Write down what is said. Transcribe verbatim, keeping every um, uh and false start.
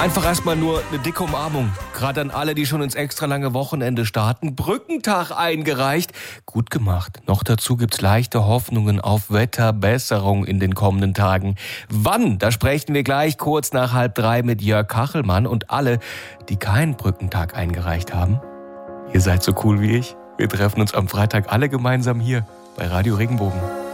Einfach erstmal nur eine dicke Umarmung. Gerade an alle, die schon ins extra lange Wochenende starten. Brückentag eingereicht. Gut gemacht. Noch dazu gibt's leichte Hoffnungen auf Wetterbesserung in den kommenden Tagen. Wann? Da sprechen wir gleich kurz nach halb drei mit Jörg Kachelmann. Und alle, die keinen Brückentag eingereicht haben, ihr seid so cool wie ich. Wir treffen uns am Freitag alle gemeinsam hier bei Radio Regenbogen.